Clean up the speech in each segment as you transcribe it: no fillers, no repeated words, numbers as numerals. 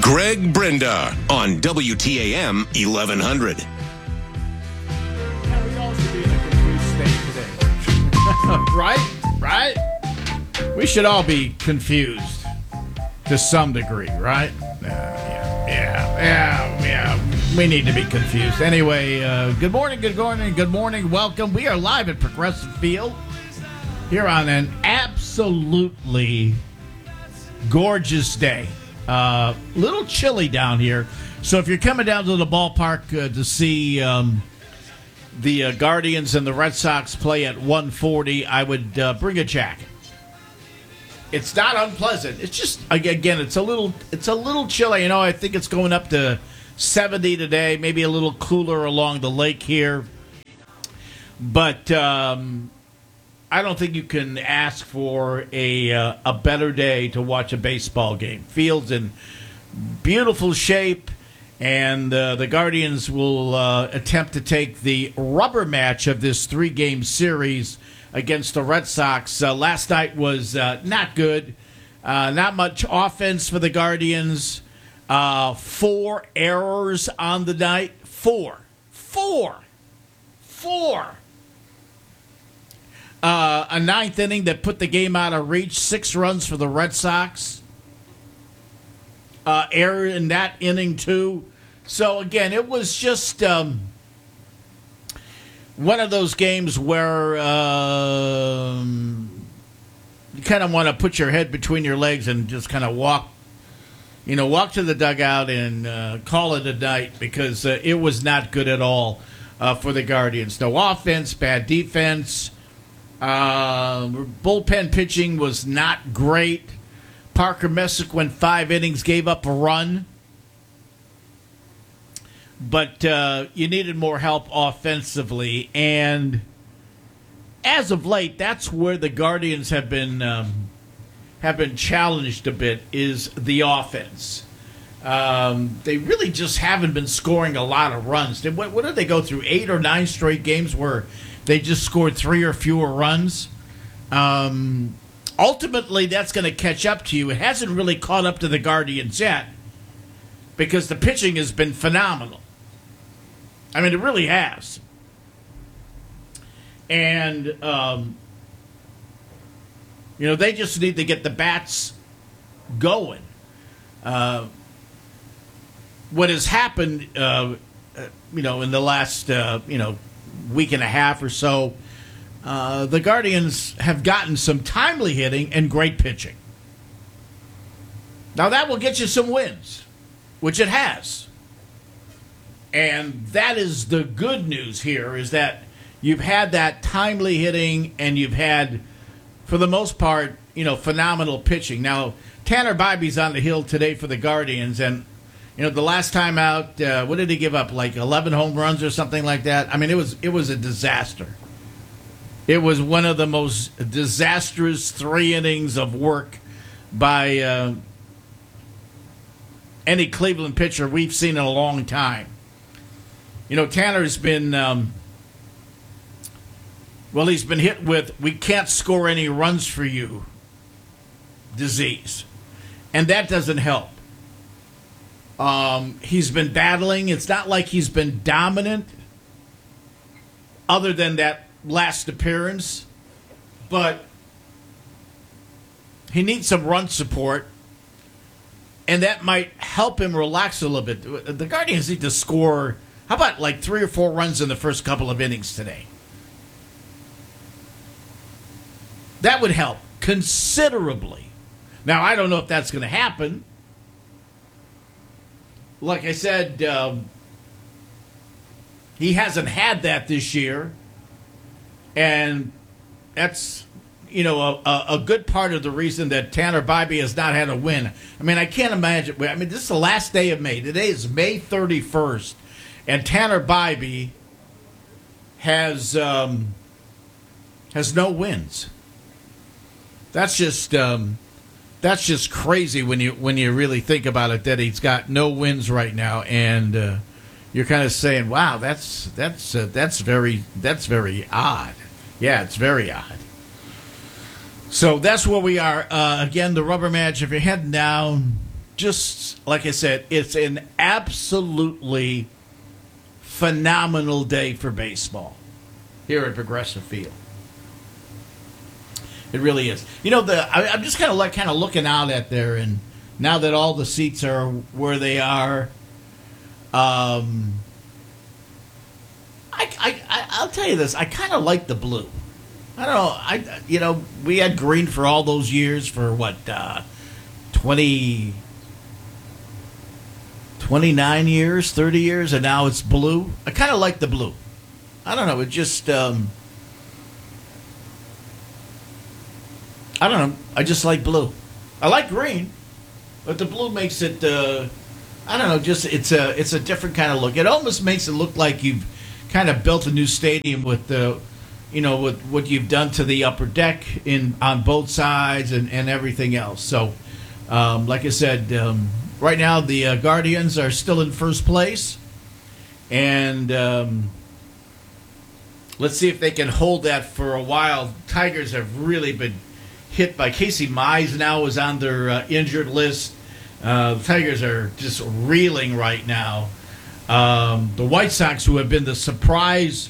Greg Brenda on WTAM 1100. Yeah, we all should be in a confused state today. Right? We should all be confused to some degree, right? Yeah. We need to be confused. Anyway, good morning. Welcome. We are live at Progressive Field here on an absolutely gorgeous day. Little chilly down here. So if you're coming down to the ballpark to see the Guardians and the Red Sox play at 1:40, I would bring a jacket. It's not unpleasant. It's just, again, it's a little chilly. You know, I think it's going up to 70 today, maybe a little cooler along the lake here. But I don't think you can ask for a better day to watch a baseball game. Field's in beautiful shape, and the Guardians will attempt to take the rubber match of this 3-game series against the Red Sox. Last night was not good. Not much offense for the Guardians. 4 errors on the night. Four. A ninth inning that put the game out of reach. 6 runs for the Red Sox. Error in that inning, too. So, again, it was just one of those games where you kind of want to put your head between your legs and just kind of walk to the dugout and call it a night, because it was not good at all for the Guardians. No offense, bad defense. Bullpen pitching was not great. Parker Messick went 5 innings, gave up a run. But you needed more help offensively. And as of late, that's where the Guardians have been challenged a bit, is the offense. They really just haven't been scoring a lot of runs. What did they go through, 8 or 9 straight games where they just scored 3 or fewer runs? Ultimately, that's going to catch up to you. It hasn't really caught up to the Guardians yet, because the pitching has been phenomenal. I mean, it really has. And, they just need to get the bats going. What has happened, in the last, week and a half or so, the Guardians have gotten some timely hitting and great pitching. Now, that will get you some wins, which it has. And that is the good news here, is that you've had that timely hitting and you've had, for the most part, phenomenal pitching. Now, Tanner Bybee's on the hill today for the Guardians, and the last time out, what did he give up? Like 11 home runs or something like that? I mean, it was a disaster. It was one of the most disastrous 3 innings of work by any Cleveland pitcher we've seen in a long time. Tanner's been, he's been hit with, we can't score any runs for you disease. And that doesn't help. He's been battling. It's not like he's been dominant other than that last appearance. But he needs some run support, and that might help him relax a little bit. The Guardians need to score, how about like 3 or 4 runs in the first couple of innings today? That would help considerably. Now, I don't know if that's going to happen. Like I said, he hasn't had that this year. And that's, a good part of the reason that Tanner Bybee has not had a win. I mean, I can't imagine. I mean, this is the last day of May. Today is May 31st. And Tanner Bybee has no wins. That's just crazy when you really think about it, that he's got no wins right now, and you're kind of saying, "Wow, that's very odd." Yeah, it's very odd. So that's where we are. Again, the rubber match. If you're heading down just like I said, it's an absolutely phenomenal day for baseball here at Progressive Field. It really is. You know, I'm just kind of looking out at there, and now that all the seats are where they are, I'll tell you this. I kind of like the blue. I don't know. We had green for all those years for 29 years, 30 years, and now it's blue. I kind of like the blue. I don't know. It just, I don't know. I just like blue. I like green, but the blue makes it, I don't know, just it's a different kind of look. It almost makes it look like you've kind of built a new stadium with with what you've done to the upper deck on both sides and everything else. So, like I said, right now the Guardians are still in first place, and let's see if they can hold that for a while. Tigers have really been hit by Casey Mize. Now is on their injured list. The Tigers are just reeling right now. The White Sox, who have been the surprise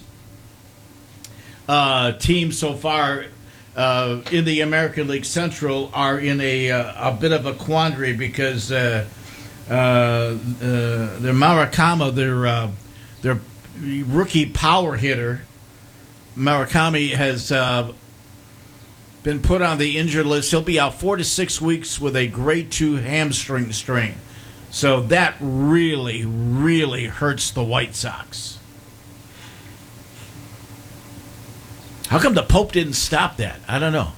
team so far in the American League Central, are in a bit of a quandary because their Murakami, their rookie power hitter, Murakami has been put on the injured list. He'll be out 4 to 6 weeks with a grade 2 hamstring strain. So that really, really hurts the White Sox. How come the Pope didn't stop that? I don't know.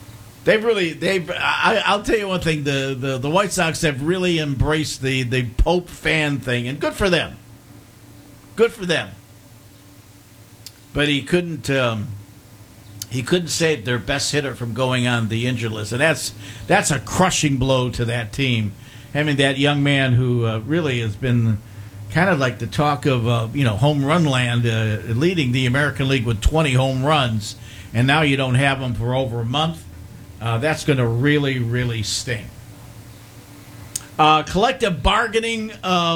I'll tell you one thing. The White Sox have really embraced the Pope fan thing, and good for them. Good for them. But he couldn't save their best hitter from going on the injured list, and that's a crushing blow to that team. Having that young man who really has been kind of like the talk of home run land, leading the American League with 20 home runs, and now you don't have him for over a month. That's going to really, really sting. Collective bargaining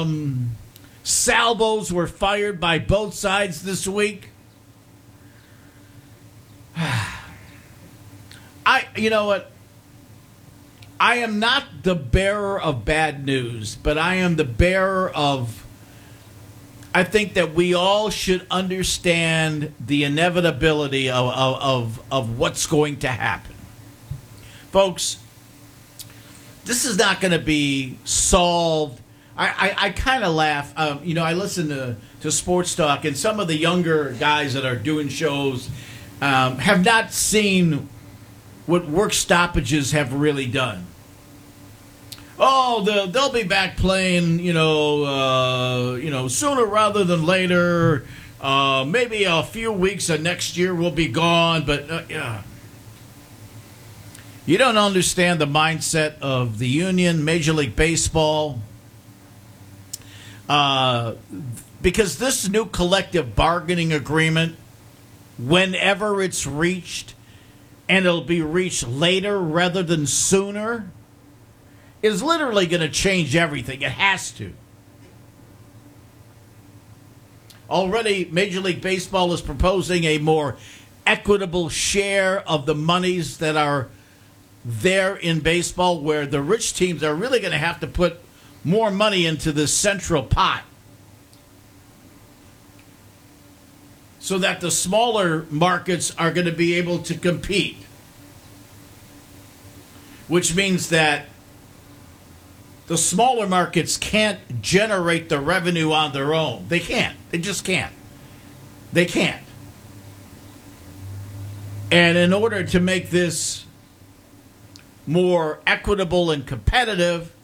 salvos were fired by both sides this week. You know what? I am not the bearer of bad news, but I am the bearer of, I think that we all should understand the inevitability of what's going to happen. Folks, this is not going to be solved. I kind of laugh. I listen to Sports Talk, and some of the younger guys that are doing shows have not seen what work stoppages have really done. Oh, they'll be back playing, sooner rather than later. Maybe a few weeks of next year will be gone, but you don't understand the mindset of the union, Major League Baseball, because this new collective bargaining agreement, whenever it's reached, and it'll be reached later rather than sooner, is literally going to change everything. It has to. Already, Major League Baseball is proposing a more equitable share of the monies that are there in baseball, where the rich teams are really going to have to put more money into the central pot so that the smaller markets are going to be able to compete, which means that the smaller markets can't generate the revenue on their own. They can't. They just can't. They can't. And in order to make this more equitable and competitive,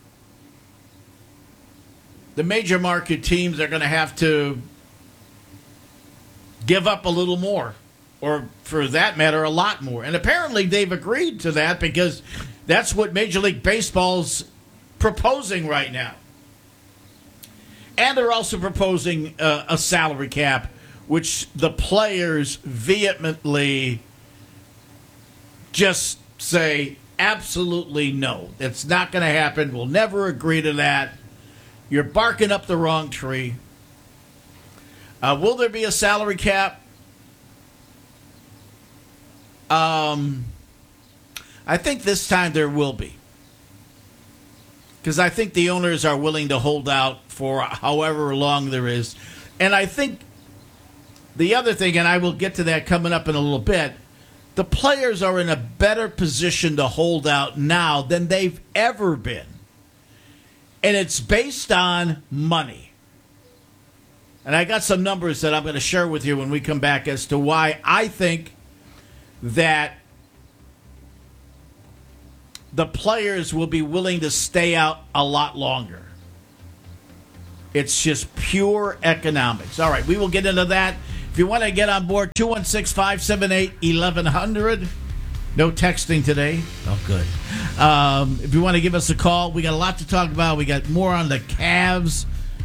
the major market teams are going to have to give up a little more, or for that matter, a lot more. And apparently they've agreed to that, because that's what Major League Baseball's proposing right now. And they're also proposing a salary cap, which the players vehemently just say, absolutely no. It's not going to happen. We'll never agree to that. You're barking up the wrong tree. Will there be a salary cap? I think this time there will be. Because I think the owners are willing to hold out for however long there is. And I think the other thing, and I will get to that coming up in a little bit, the players are in a better position to hold out now than they've ever been. And it's based on money. And I got some numbers that I'm going to share with you when we come back as to why I think that the players will be willing to stay out a lot longer. It's just pure economics. All right, we will get into that. If you want to get on board, 216-578-1100. No texting today. Oh, good. If you want to give us a call, we got a lot to talk about. We got more on the Cavs.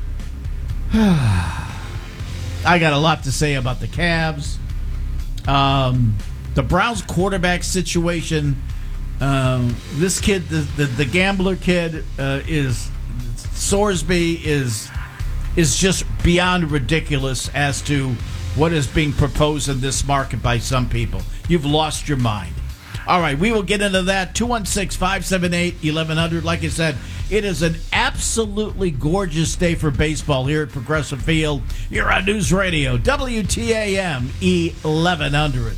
I got a lot to say about the Cavs. The Browns quarterback situation. This kid, the gambler kid, is Sorsby is just beyond ridiculous as to what is being proposed in this market by some people. You've lost your mind. All right, we will get into that. 216-578-1100. Like I said, it is an absolutely gorgeous day for baseball here at Progressive Field. You're on News Radio, WTAM 1100.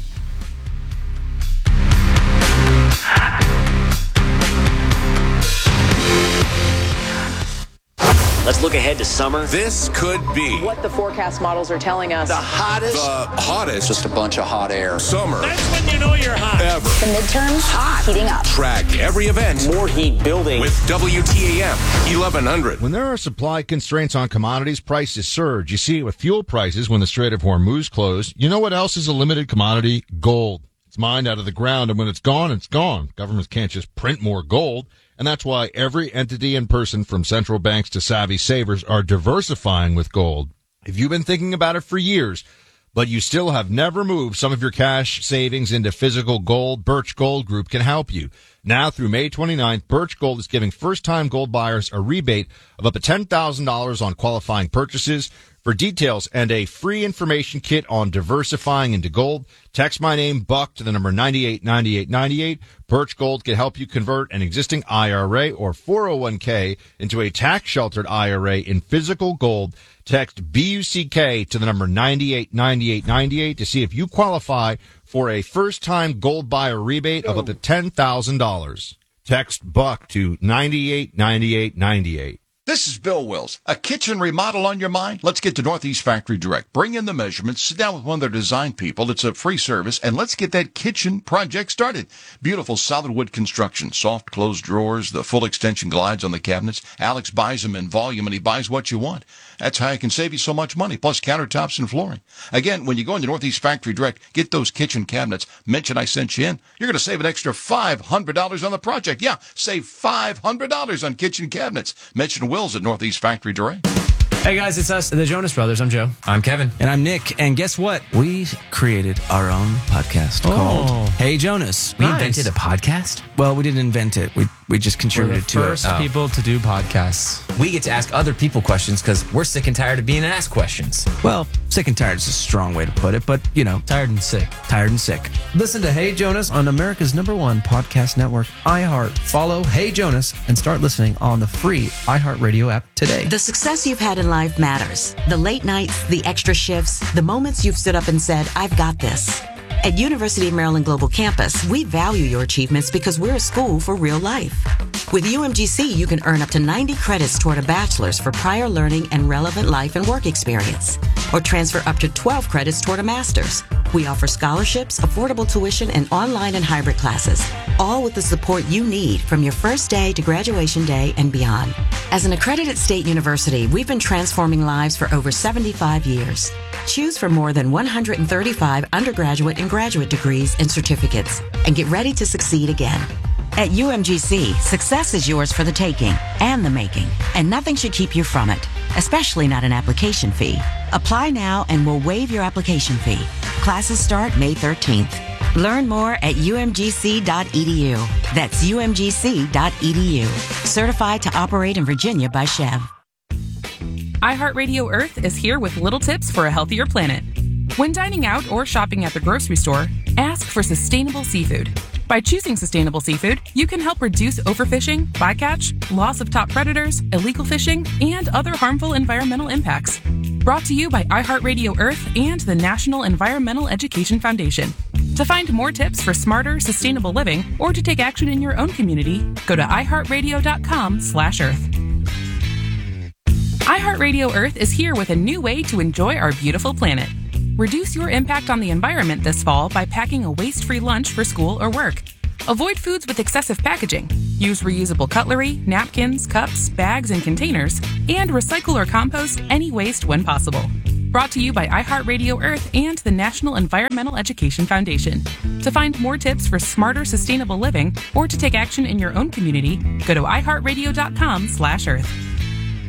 Let's look ahead to summer. This could be what the forecast models are telling us. the hottest Just a bunch of hot air. summer That's when you know you're hot. ever. The midterms heating up. Track every event More heat building. with WTAM 1100. When there are supply constraints on commodities, prices surge. You see it with fuel prices when the Strait of Hormuz closed. You know what else is a limited commodity? Gold. It's mined out of the ground, and when it's gone, it's gone. Governments can't just print more gold. And that's why every entity and person from central banks to savvy savers are diversifying with gold. If you've been thinking about it for years, but you still have never moved some of your cash savings into physical gold, Birch Gold Group can help you. Now through May 29th, Birch Gold is giving first-time gold buyers a rebate of up to $10,000 on qualifying purchases. For details and a free information kit on diversifying into gold, text my name, Buck, to the number 989898. Birch Gold can help you convert an existing IRA or 401k into a tax-sheltered IRA in physical gold. Text BUCK to the number 989898 to see if you qualify for a first-time gold buyer rebate of up to $10,000. Text Buck to 989898. This is Bill Wills. A kitchen remodel on your mind? Let's get to Northeast Factory Direct. Bring in the measurements, sit down with one of their design people. It's a free service, and let's get that kitchen project started. Beautiful solid wood construction, soft closed drawers, the full extension glides on the cabinets. Alex buys them in volume, and he buys what you want. That's how I can save you so much money, plus countertops and flooring. Again, when you go into Northeast Factory Direct, get those kitchen cabinets. Mention I sent you in. You're going to save an extra $500 on the project. Yeah, save $500 on kitchen cabinets. Mention Wills at Northeast Factory Direct. Hey guys, it's us, the Jonas Brothers. I'm Joe. I'm Kevin. And I'm Nick. And guess what? We created our own podcast called Hey Jonas. We invented a podcast? Well, we didn't invent it. We just contributed to it. First people to do podcasts. We get to ask other people questions because we're sick and tired of being asked questions. Well, sick and tired is a strong way to put it, but, you know. Tired and sick. Tired and sick. Listen to Hey Jonas on America's #1 podcast network, iHeart. Follow Hey Jonas and start listening on the free iHeartRadio app today. The success you've had in life matters. The late nights, the extra shifts, the moments you've stood up and said, I've got this. At University of Maryland Global Campus, we value your achievements because we're a school for real life. With UMGC, you can earn up to 90 credits toward a bachelor's for prior learning and relevant life and work experience, or transfer up to 12 credits toward a master's. We offer scholarships, affordable tuition, and online and hybrid classes, all with the support you need from your first day to graduation day and beyond. As an accredited state university, we've been transforming lives for over 75 years. Choose from more than 135 undergraduate and graduate degrees and certificates, and get ready to succeed again. At UMGC, success is yours for the taking and the making, and nothing should keep you from it, especially not an application fee. Apply now and we'll waive your application fee. Classes start May 13th. Learn more at umgc.edu. That's umgc.edu. Certified to operate in Virginia by Chev. iHeartRadio Earth is here with little tips for a healthier planet. When dining out or shopping at the grocery store, ask for sustainable seafood. By choosing sustainable seafood, you can help reduce overfishing, bycatch, loss of top predators, illegal fishing, and other harmful environmental impacts. Brought to you by iHeartRadio Earth and the National Environmental Education Foundation. To find more tips for smarter, sustainable living, or to take action in your own community, go to iHeartRadio.com/Earth. iHeartRadio Earth is here with a new way to enjoy our beautiful planet. Reduce your impact on the environment this fall by packing a waste-free lunch for school or work. Avoid foods with excessive packaging. Use reusable cutlery, napkins, cups, bags, and containers, and recycle or compost any waste when possible. Brought to you by iHeartRadio Earth and the National Environmental Education Foundation. To find more tips for smarter, sustainable living, or to take action in your own community, go to iHeartRadio.com/Earth.